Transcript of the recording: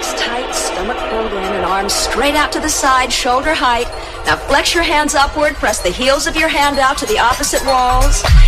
Hips tight, stomach pulled in, and arms straight out to the side, shoulder height. Now flex your hands upward, press the heels of your hand out to the opposite walls.